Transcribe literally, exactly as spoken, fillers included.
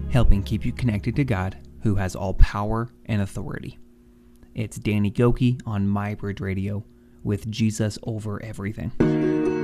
helping keep you connected to God, who has all power and authority. It's Danny Gokey on MyBridge Radio with Jesus Over Everything.